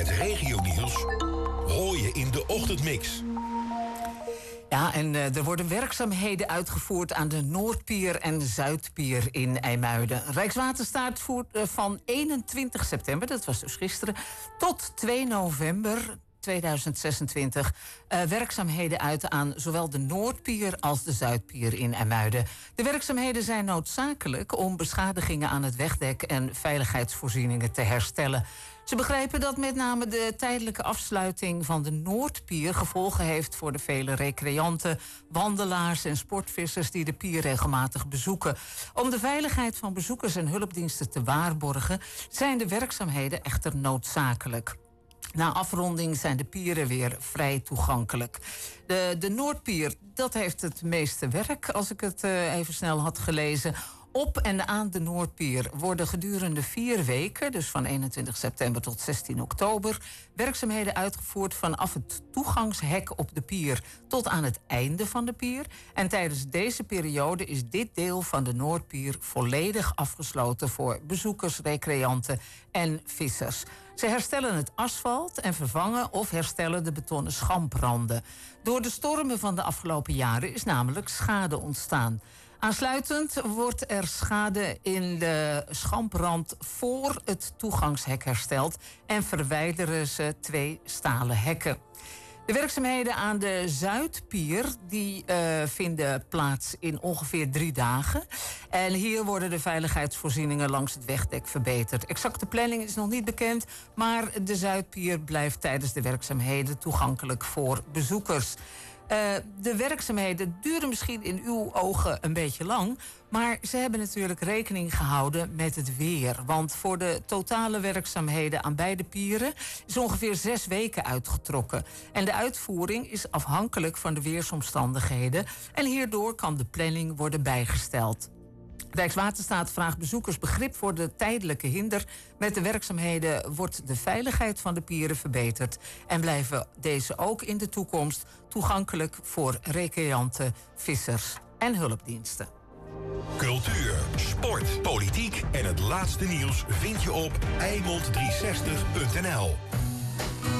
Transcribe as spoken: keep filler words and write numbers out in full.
Het regionieuws hoor je in de ochtendmix. Ja, en uh, er worden werkzaamheden uitgevoerd aan de Noordpier en Zuidpier in IJmuiden. Rijkswaterstaat voert uh, van eenentwintig september, dat was dus gisteren, tot twee november tweeduizend zesentwintig uh, werkzaamheden uit aan zowel de Noordpier als de Zuidpier in IJmuiden. De werkzaamheden zijn noodzakelijk om beschadigingen aan het wegdek en veiligheidsvoorzieningen te herstellen. Ze begrijpen dat met name de tijdelijke afsluiting van de Noordpier gevolgen heeft voor de vele recreanten, wandelaars en sportvissers die de pier regelmatig bezoeken. Om de veiligheid van bezoekers en hulpdiensten te waarborgen zijn de werkzaamheden echter noodzakelijk. Na afronding zijn de pieren weer vrij toegankelijk. De, de Noordpier, dat heeft het meeste werk, als ik het uh, even snel had gelezen. Op en aan de Noordpier worden gedurende vier weken, dus van eenentwintig september tot zestien oktober... werkzaamheden uitgevoerd vanaf het toegangshek op de pier tot aan het einde van de pier. En tijdens deze periode is dit deel van de Noordpier volledig afgesloten voor bezoekers, recreanten en vissers. Ze herstellen het asfalt en vervangen of herstellen de betonnen schampranden. Door de stormen van de afgelopen jaren is namelijk schade ontstaan. Aansluitend wordt er schade in de schamprand voor het toegangshek hersteld en verwijderen ze twee stalen hekken. De werkzaamheden aan de Zuidpier die, uh, vinden plaats in ongeveer drie dagen. En hier worden de veiligheidsvoorzieningen langs het wegdek verbeterd. Exacte planning is nog niet bekend, maar de Zuidpier blijft tijdens de werkzaamheden toegankelijk voor bezoekers. Uh, de werkzaamheden duren misschien in uw ogen een beetje lang, maar ze hebben natuurlijk rekening gehouden met het weer. Want voor de totale werkzaamheden aan beide pieren is ongeveer zes weken uitgetrokken. En de uitvoering is afhankelijk van de weersomstandigheden en hierdoor kan de planning worden bijgesteld. Rijkswaterstaat vraagt bezoekers begrip voor de tijdelijke hinder. Met de werkzaamheden wordt de veiligheid van de pieren verbeterd en blijven deze ook in de toekomst toegankelijk voor recreanten, vissers en hulpdiensten. Cultuur, sport, politiek en het laatste nieuws vind je op Eimond driehonderdzestig punt n l.